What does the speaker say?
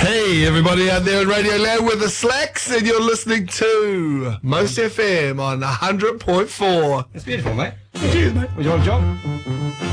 Hey, everybody out there in Radio Land with the Slacks, and you're listening to Most FM on 100.4. It's beautiful, mate. Cheers, mate. Was you on a job?